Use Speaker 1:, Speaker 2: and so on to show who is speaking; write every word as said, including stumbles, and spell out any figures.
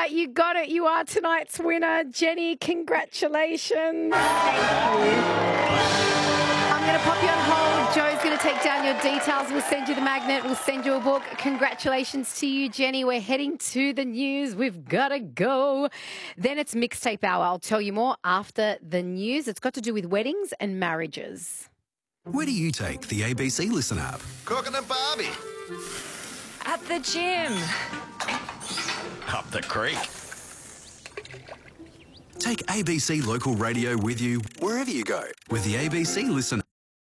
Speaker 1: right, you got it. You are tonight's winner. Jenny, congratulations. Thank you. I'm going to pop you on hold. Joe's going to take down your details. We'll send you the magnet. We'll send you a book. Congratulations to you, Jenny. We're heading to the news. We've got to go. Then it's Mixtape Hour. I'll tell you more after the news. It's got to do with weddings and marriages.
Speaker 2: Where do you take the A B C Listen app?
Speaker 3: Cooking at Barbie.
Speaker 4: At the gym.
Speaker 3: Up the creek.
Speaker 2: Take A B C Local Radio with you wherever you go with the A B C Listen